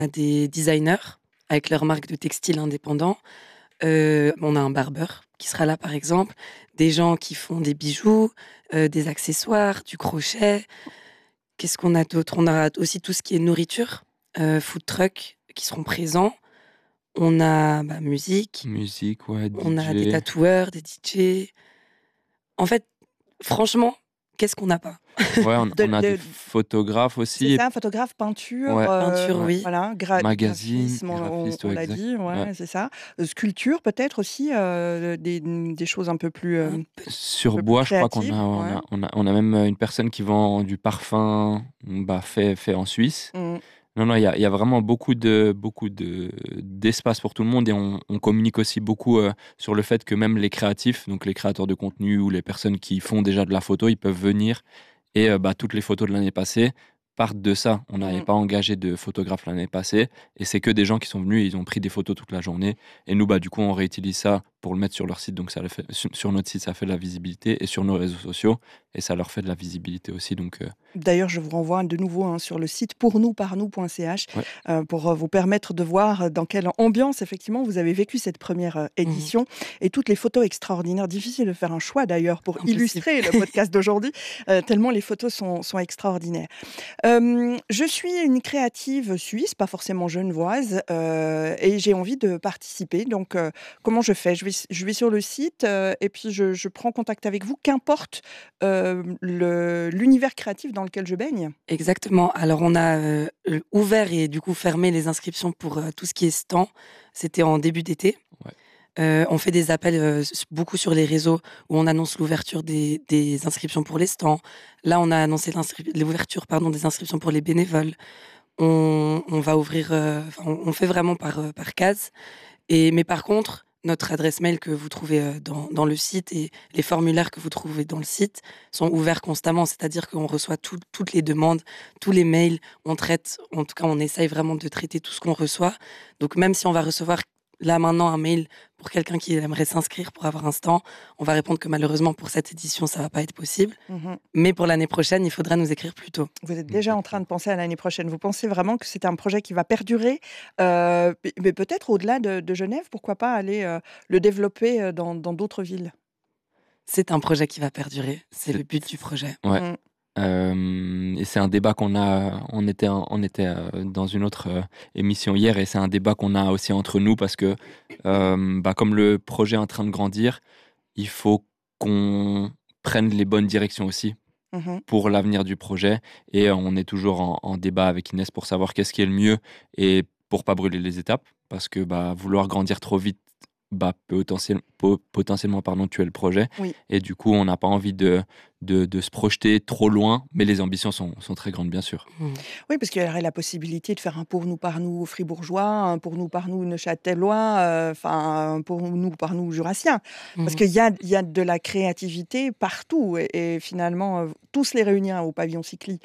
a des designers avec leur marque de textile indépendant. On a un barbeur qui sera là, par exemple. Des gens qui font des bijoux, des accessoires, du crochet. Qu'est-ce qu'on a d'autre? On a aussi tout ce qui est nourriture, food truck qui seront présents. On a musique. Musique, ouais, On a des DJ. tatoueurs, des DJ. En fait, franchement, qu'est-ce qu'on n'a pas? Ouais, on a des De- photographes C'est aussi. ça, photographe, peinture, Ouais, Peinture, ouais. oui. voilà, Magazine, graphisme, graphiste, on ouais, l'a exact. dit, ouais, Ouais. c'est ça. Sculpture peut-être aussi, des choses un peu plus, Un peu. Sur un peu plus bois, je crois qu'on créatives, ouais. on a même une personne qui vend du parfum fait en Suisse. Mmh. Non, il y a vraiment d'espace pour tout le monde et on communique aussi beaucoup sur le fait que même les créatifs, donc les créateurs de contenu ou les personnes qui font déjà de la photo, ils peuvent venir et toutes les photos de l'année passée partent de ça. On n'avait Mmh. pas engagé de photographe l'année passée et c'est que des gens qui sont venus et ils ont pris des photos toute la journée. Et nous, du coup, on réutilise ça pour le mettre sur leur site. Donc, ça le fait, sur notre site, ça fait de la visibilité et sur nos réseaux sociaux et ça leur fait de la visibilité aussi. Donc, D'ailleurs, je vous renvoie de nouveau sur le site pournous-par-nous.ch ouais. pour vous permettre de voir dans quelle ambiance, effectivement, vous avez vécu cette première édition et toutes les photos extraordinaires. Difficile de faire un choix, d'ailleurs, pour Impossible. illustrer le podcast d'aujourd'hui, tellement les photos sont extraordinaires. Je suis une créative suisse, pas forcément genevoise, et j'ai envie de participer. Donc, comment je fais? Je vais sur le site et puis je prends contact avec vous, qu'importe l'univers créatif dans lequel je baigne. Exactement. Alors, on a ouvert et du coup fermé les inscriptions pour tout ce qui est stand. C'était en début d'été. Ouais. On fait des appels beaucoup sur les réseaux où on annonce l'ouverture des inscriptions pour les stands. Là, on a annoncé l'ouverture des inscriptions pour les bénévoles. On va ouvrir, on fait vraiment par case. Mais par contre, notre adresse mail que vous trouvez dans le site et les formulaires que vous trouvez dans le site sont ouverts constamment. C'est-à-dire qu'on reçoit toutes les demandes, tous les mails. On traite, en tout cas, on essaye vraiment de traiter tout ce qu'on reçoit. Donc, même si on va recevoir là maintenant un mail pour quelqu'un qui aimerait s'inscrire pour avoir un stand, on va répondre que malheureusement pour cette édition, ça va pas être possible. Mhm. Mais pour l'année prochaine, il faudra nous écrire plus tôt. Vous êtes déjà en train de penser à l'année prochaine. Vous pensez vraiment que c'est un projet qui va perdurer, mais peut-être au-delà de Genève, pourquoi pas aller le développer dans d'autres villes? C'est un projet qui va perdurer. C'est C'est- le but du projet. Ouais. Mm. Et c'est un débat qu'on a. On était dans une autre émission hier et c'est un débat qu'on a aussi entre nous parce que, comme le projet est en train de grandir, il faut qu'on prenne les bonnes directions aussi Mhm. pour l'avenir du projet. Et on est toujours en débat avec Inès pour savoir qu'est-ce qui est le mieux et pour pas brûler les étapes parce que vouloir grandir trop vite potentiellement tuer le projet. Oui. Et du coup, on n'a pas envie de se projeter trop loin, mais les ambitions sont très grandes, bien sûr. Oui, parce qu'il y aurait la possibilité de faire un pour nous par nous fribourgeois, un pour nous par nous neuchâtelois, un pour nous par nous jurassiens. Parce qu'il y a de la créativité partout et finalement, tous les réunir au pavillon Cycli,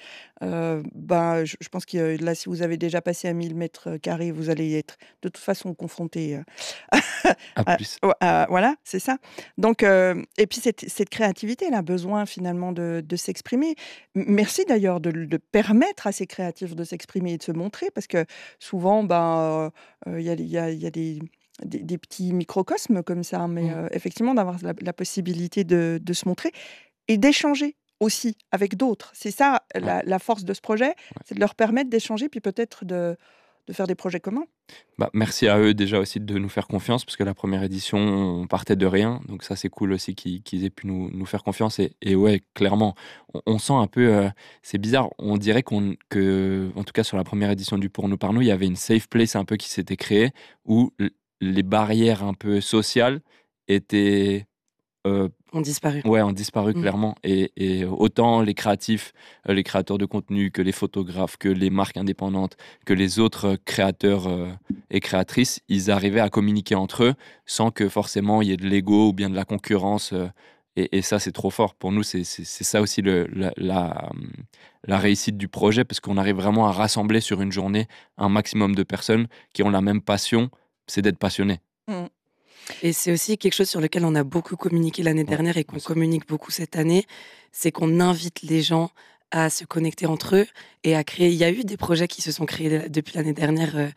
je pense que là, si vous avez déjà passé à 1000 mètres carrés, vous allez y être de toute façon confronté À plus. voilà, c'est ça. Donc, et puis cette créativité, elle a besoin finalement de s'exprimer. Merci d'ailleurs de permettre à ces créatifs de s'exprimer et de se montrer, parce que souvent, il y a des petits microcosmes comme ça, mais effectivement, d'avoir la possibilité de se montrer et d'échanger aussi avec d'autres. C'est ça la force de ce projet, c'est de leur permettre d'échanger, puis peut-être de faire des projets communs. Merci à eux déjà aussi de nous faire confiance, parce que la première édition, on partait de rien. Donc ça, c'est cool aussi qu'ils aient pu nous faire confiance. Et ouais, clairement, on sent un peu... c'est bizarre, on dirait en tout cas sur la première édition du Pour nous par nous, il y avait une safe place un peu qui s'était créée, où les barrières un peu sociales étaient... ont disparu. Ouais, ont disparu clairement. Et autant les créatifs, les créateurs de contenu, que les photographes, que les marques indépendantes, que les autres créateurs et créatrices, ils arrivaient à communiquer entre eux sans que forcément il y ait de l'ego ou bien de la concurrence. Et ça, c'est trop fort. Pour nous, c'est ça aussi la réussite du projet, parce qu'on arrive vraiment à rassembler sur une journée un maximum de personnes qui ont la même passion, c'est d'être passionné. Mmh. Et c'est aussi quelque chose sur lequel on a beaucoup communiqué l'année dernière et qu'on communique beaucoup cette année, c'est qu'on invite les gens à se connecter entre eux et à créer. Il y a eu des projets qui se sont créés depuis l'année dernière